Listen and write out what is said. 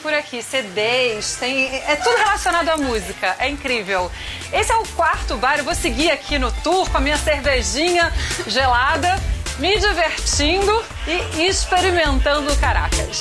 por aqui, CDs, é tudo relacionado à música, é incrível. Esse é o quarto bar, eu vou seguir aqui no tour com a minha cervejinha gelada, me divertindo e experimentando Caracas.